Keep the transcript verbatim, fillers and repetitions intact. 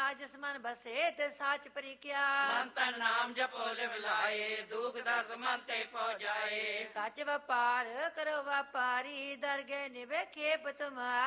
ਜਿਸ ਮਨ ਬਸੇ ਤੇ ਸਾਚ ਪਰਿਕਿਆ ਮਨ ਤਨ ਨਾਮ ਜਪੋ ਲਿਵ ਲਾਏ ਦੁਖ ਦਰਦ ਮਨ ਤੇ ਪਹੁ ਜਾਏ ਸੱਚ ਵਪਾਰ ਕਰੋ ਵਪਾਰੀ ਦਰਗੇ ਨਿਵੇਖੇ ਤੁਮਾਰ